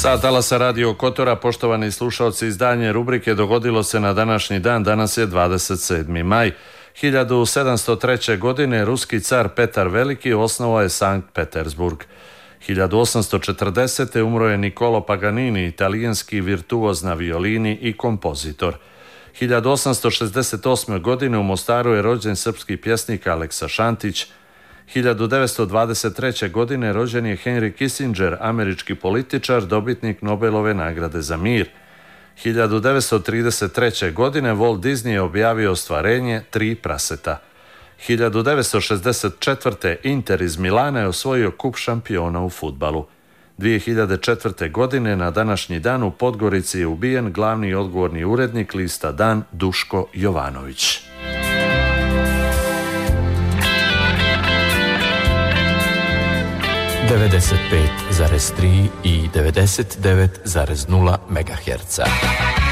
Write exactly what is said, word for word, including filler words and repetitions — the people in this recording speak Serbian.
Sa talasa Radio Kotora, poštovani slušalci, izdanje rubrike dogodilo se na današnji dan, danas je dvadeset sedmi maj. hiljadu sedamsto treće. godine ruski car Petar Veliki osnovao je Sankt Petersburg. hiljadu osamsto četrdesete. umro je Niccolo Paganini, italijanski virtuoz na violini i kompozitor. hiljadu osamsto šezdeset osme. godine u Mostaru je rođen srpski pjesnik Aleksa Šantić. hiljadu devetsto dvadeset treće. godine rođen je Henry Kissinger, američki političar, dobitnik Nobelove nagrade za mir. hiljadu devetsto trideset treće. godine Walt Disney je objavio ostvarenje Tri praseta. hiljadu devetsto šezdeset četvrte. Inter iz Milana je osvojio kup šampiona u fudbalu. dvije hiljade četvrte. godine na današnji dan u Podgorici je ubijen glavni i odgovorni urednik lista Dan Duško Jovanović. devedeset pet zarez tri i devedeset devet zarez nula megaherca.